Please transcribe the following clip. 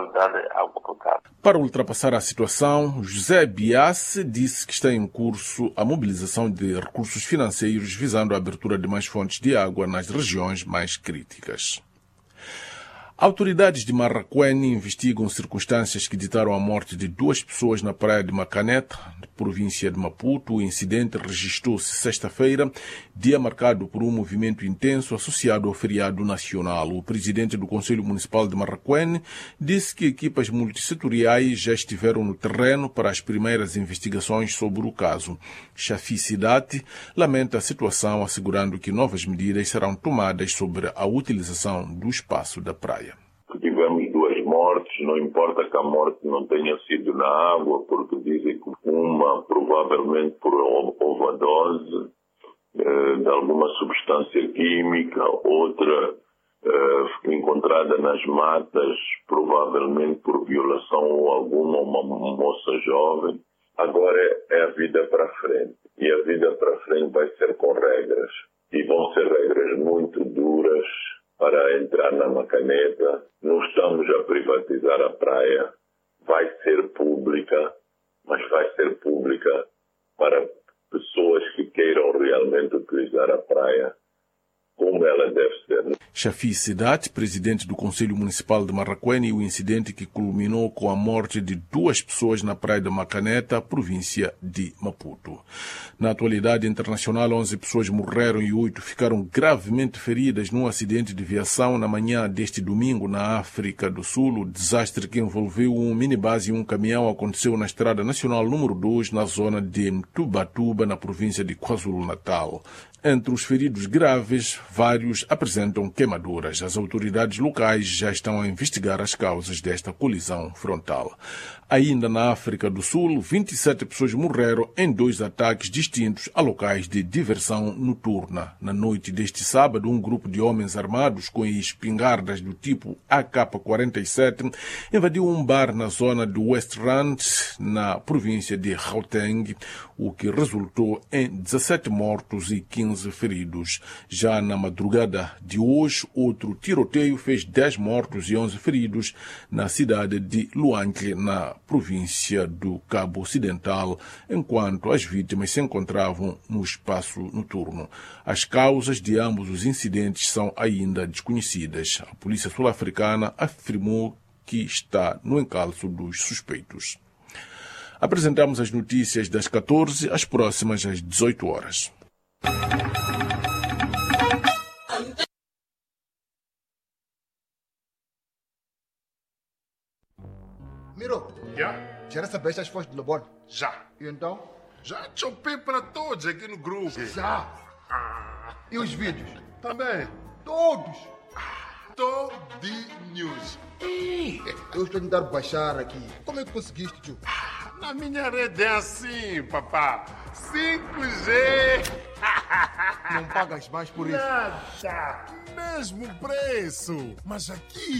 qualidade de água potável. Para ultrapassar a situação, José Biasse disse que está em curso a mobilização de recursos financeiros visando a abertura de mais fontes de água nas regiões mais críticas. Autoridades de Marraquene investigam circunstâncias que ditaram a morte de 2 pessoas na praia de Macaneta, província de Maputo. O incidente registrou-se sexta-feira, dia marcado por um movimento intenso associado ao feriado nacional. O presidente do Conselho Municipal de Marraquene disse que equipas multissetoriais já estiveram no terreno para as primeiras investigações sobre o caso. Chafi Sidati lamenta a situação, assegurando que novas medidas serão tomadas sobre a utilização do espaço da praia. Tivemos 2 mortes, não importa que a morte não tenha sido na água, porque dizem que uma provavelmente por overdose de alguma substância química, outra encontrada nas matas, provavelmente por violação ou alguma uma moça jovem. Agora é a vida para frente. E a vida para frente vai ser com regras. E vão ser regras muito duras para entrar na Macaneta. Não estamos a privatizar a praia. Vai ser pública, mas vai ser pública para pessoas que queiram realmente utilizar a praia como ela deve ser. Chafi Sidati, presidente do Conselho Municipal de Marraquene, e o incidente que culminou com a morte de 2 pessoas na praia de Macaneta, província de Maputo. Na atualidade internacional, 11 pessoas morreram e 8 ficaram gravemente feridas num acidente de viação na manhã deste domingo na África do Sul. O desastre que envolveu um minibus e um caminhão aconteceu na Estrada Nacional número 2, na zona de Mtubatuba, na província de KwaZulu-Natal. Entre os feridos graves, vários apresentam queimaduras. As autoridades locais já estão a investigar as causas desta colisão frontal. Ainda na África do Sul, 27 pessoas morreram em 2 ataques distintos a locais de diversão noturna. Na noite deste sábado, um grupo de homens armados com espingardas do tipo AK-47 invadiu um bar na zona de West Rand, na província de Gauteng, o que resultou em 17 mortos e 15 feridos. Já na madrugada de hoje, outro tiroteio fez 10 mortos e 11 feridos na cidade de Luanke, na província do Cabo Ocidental, enquanto as vítimas se encontravam no espaço noturno. As causas de ambos os incidentes são ainda desconhecidas. A polícia sul-africana afirmou que está no encalço dos suspeitos. Apresentamos as notícias das 14, as próximas às 18 horas. Miro, já recebeste as fotos de Lobon? Já. E então? Já chopei para todos aqui no grupo. Já. E os vídeos? Também. Todos. Todinhos. Eu estou a tentar baixar aqui. Como é que conseguiste, tio? Na minha rede é assim, papá. 5G. Não pagas mais por isso? Nada. Mesmo preço. Mas aqui